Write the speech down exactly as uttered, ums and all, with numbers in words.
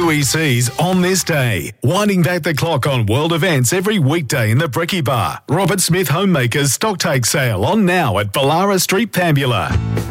who he sees on this day. Winding back the clock on world events every weekday in the Bricky Bar. Robert Smith Homemakers Stocktake Sale on now at Ballara Street, Pambula.